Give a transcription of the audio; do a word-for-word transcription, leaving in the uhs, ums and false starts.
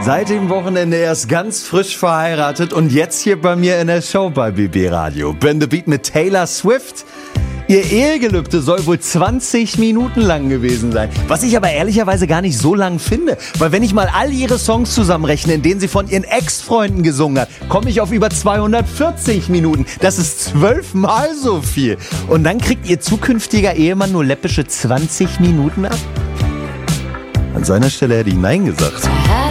Seit dem Wochenende erst ganz frisch verheiratet und jetzt hier bei mir in der Show bei B B Radio. Ben the Beat mit Taylor Swift. Ihr Ehegelübde soll wohl zwanzig Minuten lang gewesen sein. Was ich aber ehrlicherweise gar nicht so lang finde. Weil wenn ich mal all ihre Songs zusammenrechne, in denen sie von ihren Ex-Freunden gesungen hat, komme ich auf über zweihundertvierzig Minuten. Das ist zwölfmal so viel. Und dann kriegt ihr zukünftiger Ehemann nur läppische zwanzig Minuten ab? An seiner Stelle hätte ich Nein gesagt.